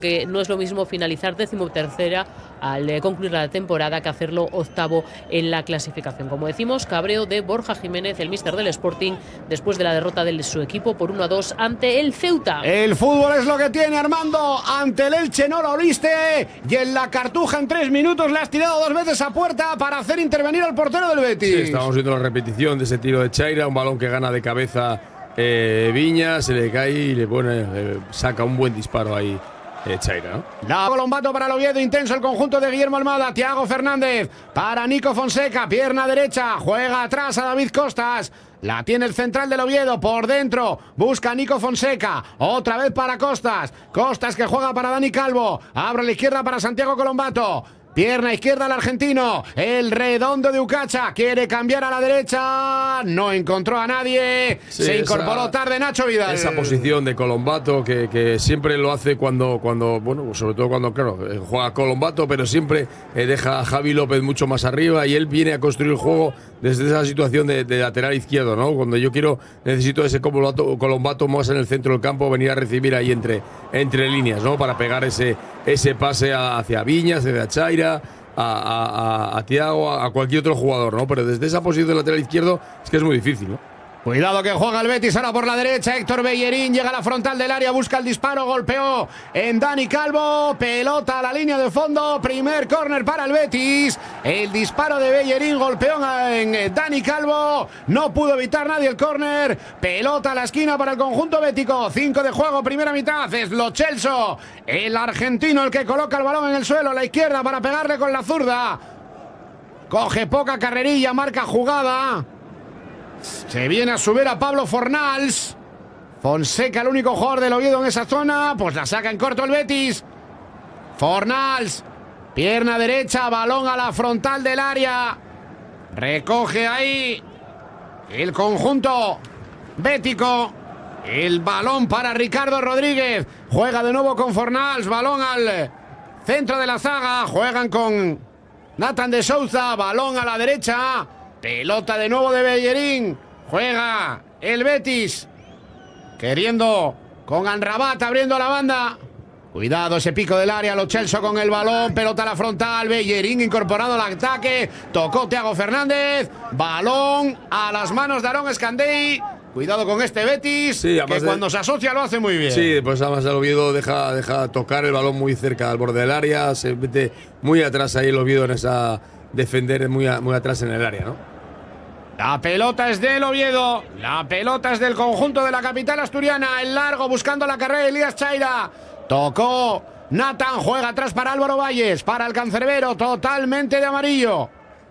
que no es lo mismo finalizar 13ª al concluir la temporada que hacerlo 8º en la clasificación. Como decimos, cabreo de Borja Jiménez, el míster del Sporting, después de la derrota de su equipo por 1-2 ante el Ceuta. El fútbol es lo que tiene, Armando. Ante el Elche no lo oliste y en la Cartuja en 3 minutos le has tirado 2 veces a puerta para hacer intervenir al portero del Betis. Sí, estamos viendo la repetición de ese tiro de Chaira, un balón que gana de cabeza Viñas, se le cae y le saca un buen disparo ahí. Chaira, ¿no? La Colombato para el Oviedo, intenso el conjunto de Guillermo Almada. Thiago Fernández para Nico Fonseca, pierna derecha, juega atrás a David Costas. La tiene el central del Oviedo, por dentro, busca a Nico Fonseca, otra vez para Costas. Costas que juega para Dani Calvo, abre a la izquierda para Santiago Colombato. Pierna izquierda al argentino, el redondo de Ucacha, quiere cambiar a la derecha, no encontró a nadie, sí, se incorporó tarde Nacho Vidal. Esa posición de Colombato que siempre lo hace cuando bueno, sobre todo cuando, claro, juega Colombato, pero siempre deja a Javi López mucho más arriba y él viene a construir el juego desde esa situación de lateral izquierdo, ¿no? Cuando yo necesito ese Colombato más en el centro del campo, venir a recibir ahí entre líneas, ¿no? Para pegar ese pase hacia Viñas, hacia Chaira, a Thiago, a cualquier otro jugador, ¿no? Pero desde esa posición de lateral izquierdo es que es muy difícil, ¿no? Cuidado que juega el Betis ahora por la derecha. Héctor Bellerín llega a la frontal del área, busca el disparo, golpeó en Dani Calvo, pelota a la línea de fondo, primer córner para el Betis. El disparo de Bellerín golpeó en Dani Calvo, no pudo evitar nadie el córner, pelota a la esquina para el conjunto bético. 5 de juego, primera mitad, es Lo Celso, el argentino, el que coloca el balón en el suelo a la izquierda para pegarle con la zurda. Coge poca carrerilla, marca jugada. Se viene a subir a Pablo Fornals. Fonseca, el único jugador del Oviedo en esa zona. Pues la saca en corto el Betis. Fornals, pierna derecha, balón a la frontal del área. Recoge ahí el conjunto bético. El balón para Ricardo Rodríguez. Juega de nuevo con Fornals. Balón al centro de la zaga. Juegan con Nathan de Souza. Balón a la derecha. Pelota de nuevo de Bellerín. Juega el Betis. Queriendo con Anrabat abriendo la banda. Cuidado ese pico del área. Lo Celso con el balón. Pelota a la frontal. Bellerín incorporado al ataque. Tocó Thiago Fernández. Balón a las manos de Aarón Escandei. Cuidado con este Betis, sí, que cuando se asocia lo hace muy bien. Sí, pues además el Oviedo deja tocar el balón muy cerca al borde del área. Se mete muy atrás ahí el Oviedo en esa defender muy atrás en el área, ¿no? La pelota es del Oviedo, la pelota es del conjunto de la capital asturiana. El largo buscando la carrera de Elías Chaira. Tocó Nathan, juega atrás para Álvaro Valles, para el cancerbero, totalmente de amarillo.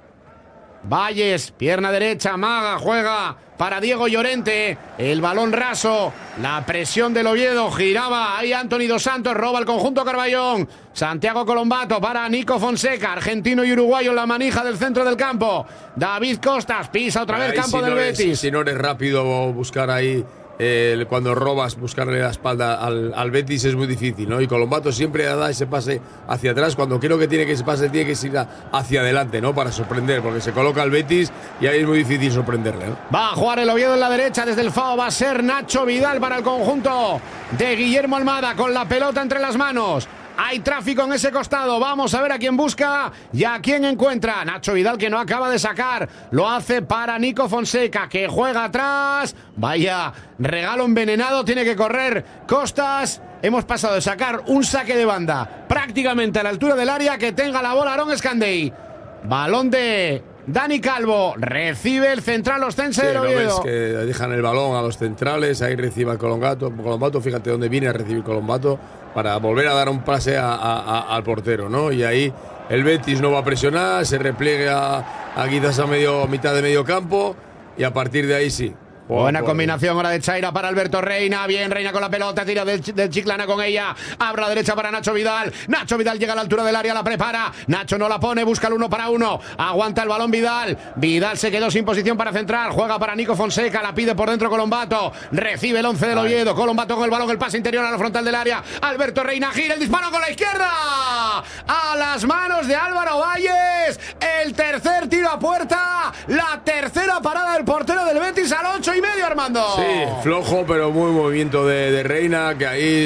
Valles, pierna derecha, Maga, juega para Diego Llorente, el balón raso, la presión del Oviedo, giraba ahí Anthony Dos Santos, roba el conjunto Carballón, Santiago Colombato para Nico Fonseca, argentino y uruguayo en la manija del centro del campo, David Costas, pisa otra vez campo del Betis. Si no eres rápido buscar ahí, cuando robas, buscarle la espalda al Betis es muy difícil, ¿no? Y Colombato siempre da ese pase hacia atrás, cuando creo que tiene que ese pase tiene que ir hacia adelante, ¿no? Para sorprender, porque se coloca el Betis y ahí es muy difícil sorprenderle, ¿no? Va a jugar el Oviedo en la derecha, desde el FAO va a ser Nacho Vidal para el conjunto de Guillermo Almada, con la pelota entre las manos. Hay tráfico en ese costado, vamos a ver a quién busca y a quién encuentra. Nacho Vidal, que no acaba de sacar, lo hace para Nico Fonseca, que juega atrás. Vaya regalo envenenado, tiene que correr Costas. Hemos pasado de sacar un saque de banda prácticamente a la altura del área, que tenga la bola Aarón Escandei. Balón de Dani Calvo, recibe el central ostense del Oviedo. ¿No ves que dejan el balón a los centrales? Ahí recibe el Colombato, fíjate dónde viene a recibir Colombato, para volver a dar un pase al portero, ¿no? Y ahí el Betis no va a presionar, se repliega quizás a mitad de medio campo y a partir de ahí sí. Buena combinación ahora de Chaira para Alberto Reina. Bien, Reina con la pelota, tira del Chiclana con ella. Abre a la derecha para Nacho Vidal. Nacho Vidal llega a la altura del área, la prepara. Nacho no la pone, busca el 1 para 1. Aguanta el balón Vidal. Vidal se quedó sin posición para centrar. Juega para Nico Fonseca, la pide por dentro Colombato. Recibe el 11 del Oviedo. Colombato con el balón, el pase interior a la frontal del área. Alberto Reina gira el disparo con la izquierda. A las manos de Álvaro Valles. El tercer tiro a puerta. La tercera parada del portero del Betis al 8:30, Armando. Sí, flojo, pero muy movimiento de Reina, que ahí